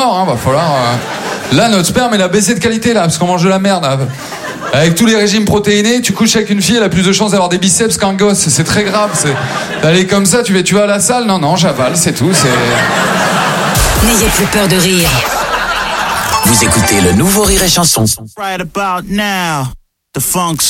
mort, hein, va falloir... Là, notre sperme, il a baissé de qualité, là, parce qu'on mange de la merde, là. Avec tous les régimes protéinés, tu couches avec une fille, elle a plus de chances d'avoir des biceps qu'un gosse. C'est très grave, d'aller comme ça, tu vas à la salle? Non, j'avale, c'est tout, N'ayez plus peur de rire. Vous écoutez le nouveau Rire et Chanson. Right about now, the funk